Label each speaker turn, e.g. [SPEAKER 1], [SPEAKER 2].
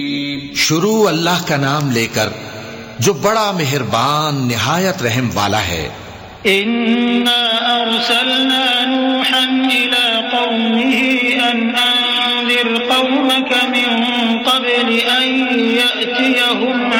[SPEAKER 1] शुरू अल्लाह का नाम लेकर जो बड़ा मेहरबान निहायत रहम वाला है।
[SPEAKER 2] इन्ना अरसलना नूहन इला कौमिही अन अंज़िर कौमक मिन क़ब्ल अन यअतियहुम